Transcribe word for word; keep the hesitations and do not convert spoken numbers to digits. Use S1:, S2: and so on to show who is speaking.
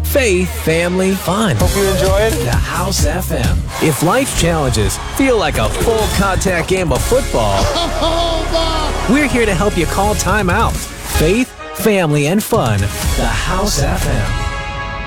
S1: faith, family, fun.
S2: Hope you enjoyed
S1: The House F M. If life challenges feel like a full contact game of football, we're here to help you call time out. Faith, family, and fun. The House F M.